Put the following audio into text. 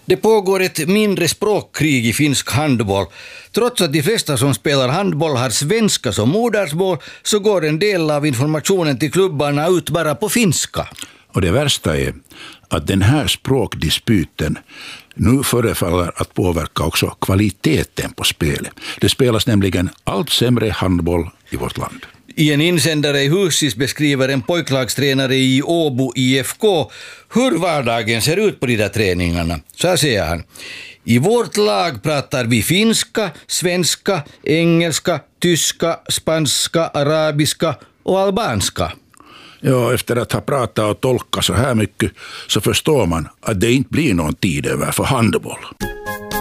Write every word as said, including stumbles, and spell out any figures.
Det pågår ett mindre språkkrig i finsk handboll. Trots att de flesta som spelar handboll har svenska som modersmål så går en del av informationen till klubbarna ut bara på finska. Och det värsta är att den här språkdisputen nu förefaller att påverka också kvaliteten på spelet. Det spelas nämligen allt sämre handboll i vårt land. I en insändare i Husis beskriver en pojklagstränare i Åbo I F K hur vardagen ser ut på de där träningarna. Så här säger han: i vårt lag pratar vi finska, svenska, engelska, tyska, spanska, arabiska och albanska. Ja, efter att ha pratat och tolkat så här mycket så förstår man att det inte blir någon tid över för handboll.